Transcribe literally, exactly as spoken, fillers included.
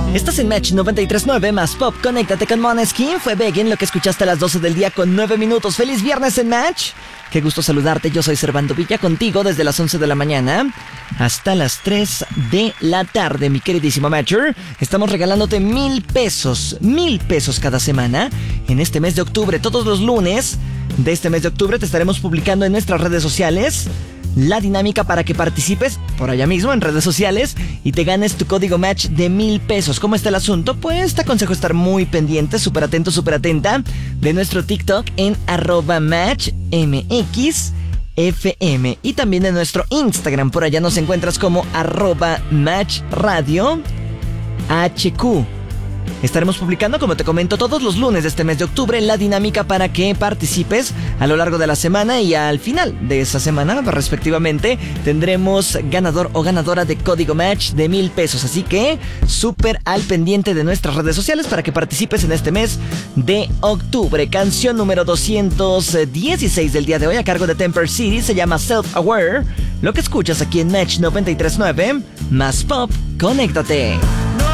Estás en Match noventa y tres punto nueve más Pop. Conéctate con Måneskin. Fue Begin lo que escuchaste a las doce del día con nueve minutos. ¡Feliz viernes en Match! Qué gusto saludarte. Yo soy Servando Villa contigo desde las once de la mañana hasta las tres de la tarde, mi queridísimo Matcher. Estamos regalándote mil pesos, mil pesos cada semana en este mes de octubre. Todos los lunes de este mes de octubre te estaremos publicando en nuestras redes sociales la dinámica para que participes por allá mismo en redes sociales y te ganes tu código Match de mil pesos. ¿Cómo está el asunto? Pues te aconsejo estar muy pendiente, súper atento, súper atenta de nuestro TikTok en arroba matchmxfm y también de nuestro Instagram. Por allá nos encuentras como arroba matchradio hq. Estaremos publicando, como te comento, todos los lunes de este mes de octubre la dinámica para que participes a lo largo de la semana, y al final de esa semana, respectivamente, tendremos ganador o ganadora de código Match de mil pesos. Así que súper al pendiente de nuestras redes sociales para que participes en este mes de octubre. Canción número doscientos dieciséis del día de hoy a cargo de Temper City, se llama Self Aware. Lo que escuchas aquí en Match noventa y tres punto nueve más Pop. Conéctate.